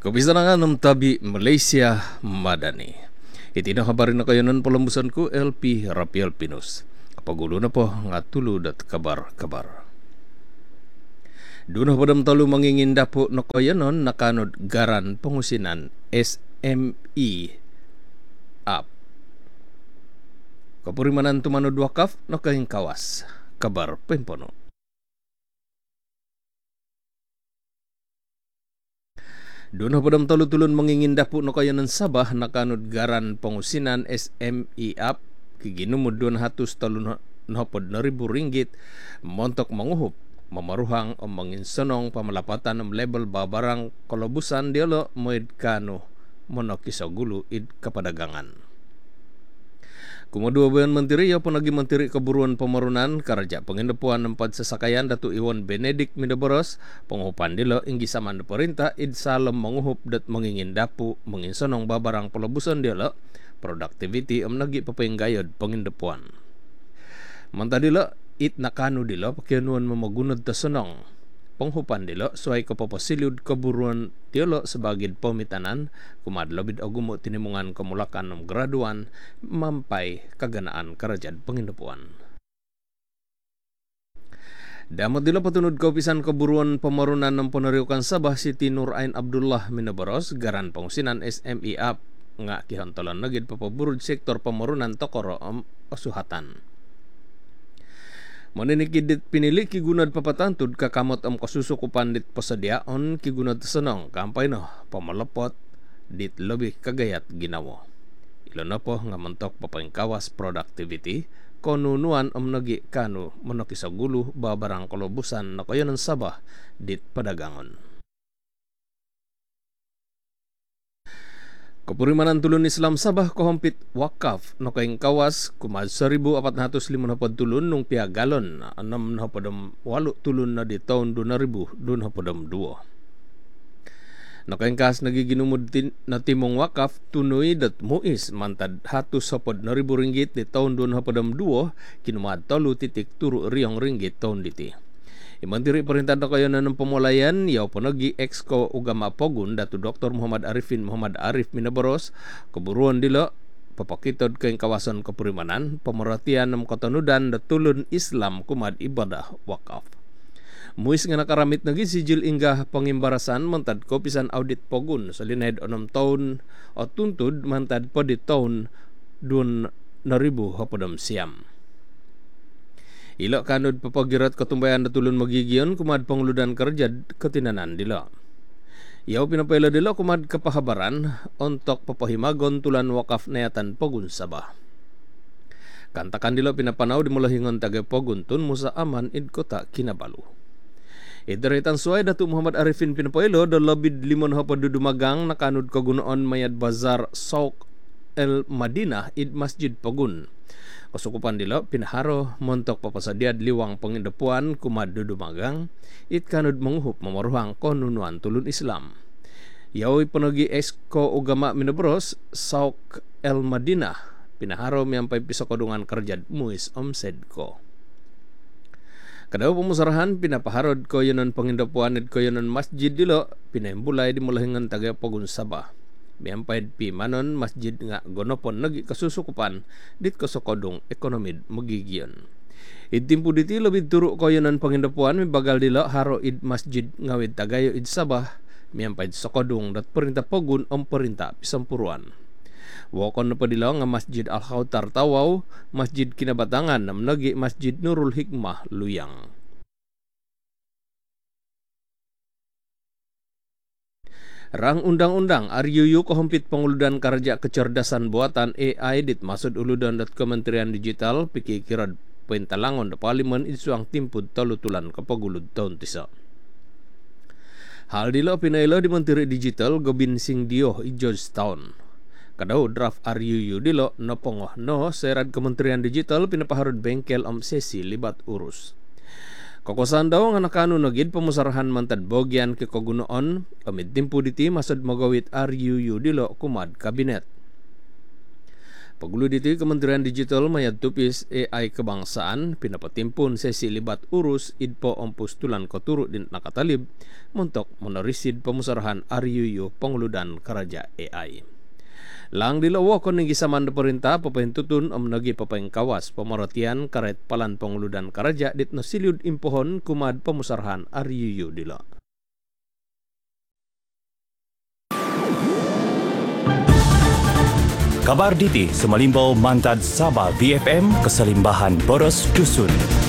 Kabisanangan ng tabi Malaysia Madani. Itinakabarin na kayo ng palambusan ko LP Rapiel Pinos. Kapagulo na po nga tulod at kabar-kabar. Doon na padam talo manginginda po na kayo nun nakanod garan pangusinan SME app. Kapurimanan tumanod wakaf na kahing kawas. Kabar pempono. Doon na padam talutulon manginginda po na kayo ng Sabah nakanod garan pangusinan SME app. Kiginumod doon hatos talon napod na ringgit montok manguhop. Mamaruhang o manginsonong pamalapatan ng level babarang kolobusan dialo moed kano monokisagulo id kapadagangan. Kumadua ba yan menteri po naging menteri kaburuan pamarunan karaja pangindapuan ng padsasakayan datu Iwan Benedict Midaboros panghupan dilo inggi saman parinta id salam manguhop dat mangingindapu manginsonong babarang kolobusan dialo productivity am nagi papainggayod pangindapuan. Manta dilo it nakano dilo pakianuan mamagunod ta sonong panghupan dilo suay kapapasilud kaburuan dilo sebagid pamitanan kumadlobid agumo tinimungan kamulakan ng graduan mampay kaganaan karajad pangindapuan. Damot dilo patunod kaupisan kaburuan pamarunan ng Ponariukan Sabah si Nurain Abdullah Minabaros garan pangusinan SME app nga kihantolan nagid papaburud sektor pamarunan tokoro asuhatan. Maninikidit pinili kigunad papatantod kakamot am kasusukupan dit pasadyaon kigunad sanong kampay no pamalapot dit lobi kagayat ginawo. Ilo na po nga mantok papangkawas productivity konunuan am nagi kano monokisagulo babarang kolobusan na kayo ng Sabah dit padagangon. Kapurimanan tulon Islam Sabah kohompit wakaf no kayong kawas kumad sa 1,450 tulon nung piagalon 6,8 tulon na di taon 2,000 2. No kayong kas nagiginumod na timong wakaf tunoy dat muis mantad hatos sa 1,000 ringgit di taon 2,2 kinumad talo titik turo riyong ringgit taon diti. Imantiri perintah na kayo na ng pamulayan, yaw po nagi ex-ko ugama pogun datu Dr. Muhammad Arif Minabaros, kaburuan dilo, papakitod kayong kawasan kapurimanan, pamaratian ng katanudan datulon Islam kumad ibadah wakaf. Muis nga nakaramit nagi si Jill Inga pangimbarasan mantad ko pisan audit pogun sa linahid 6 taon o tuntod mantad po di taon 2,000 hapadam siyam. Ilo kanod papagirat katumbayan natulon magigiyon kumad pangludan karjad katinanan dilo. Yaw pinapayla dilo kumad kapahabaran ontok papahimagon tulan wakaf nayatan pogun Sabah. Kantakan dilo pinapanaw di mulahingon taga pogun tun musa aman id kota Kinabalu. Idaritan suay datu Muhammad Arifin pinapaylo dalabid 5 hapadudumagang nakanod kagunoon mayad bazar Souk El Madinah id Masjid Pogun. Kasukupan dilo pinaharo montok papasadyad liwang pangindapuan kumad dudumagang it kanod manguhop mamaruhang konunuan tulun Islam. Yaoy panagi esko ugama Minabaros Souk El Madinah pinaharo miyampay pisakodungan karjad muis omsed ko. Kadaw pamusarahan pinapaharod ko yunon pangindapuan it ko yunon masjid dilo pinaimbulay di mulahingan taga Pogun Sabah. Miyampay pimanon masjid nga gonopon nagi kasusukupan dit kasokodong ekonomid magigiyon. Idtimpo diti labid turo ko yunan pangindapuan may bagal dilo haro id masjid ngawid tagayo id Sabah miyampay sokodong dat perinta pogun om perinta pisampuruan. Wakon na pa dilo nga Masjid Al-Khawtar Tawaw, Masjid Kinabatangan nam nagi Masjid Nurul Hikmah Luyang. Rang undang-undang RUU kohompit panguludan karja kecerdasan buatan AI dit masud uludan dat Kementerian Digital pikikirad pentalangon da Parlimen isuang timpud talutulan kapagulud taon tisa. Hal dilo pinaylo di Menteri Digital Gobin Sing Dio i Georgetown. Kadaw draft RUU dilo napongoh no serad Kementerian Digital pinapaharod bengkel am sesi libat urus. Kokosan daw nga nakano nagid pamusarahan mantad bogyan ke kagunoon amid timpo diti masad magawit RUU dilo kumad kabinet. Pagulu diti Kementerian Digital mayad tupis AI kebangsaan pinapatimpun sesi libat urus idpo ompus tulan koturu din nakatalib untuk menerisid pemusarahan RUU penguludan karaja AI. Lang dilawa kon ning gisaman pemerintah papahintutun nagi papahing kawas pemerhatian karet palan penguludan karaja dit nasilyud impohon kumad pemusarahan RUU dila. Kabar diti semalimbau mantad Sabah VFM keselimbahan boros dusun.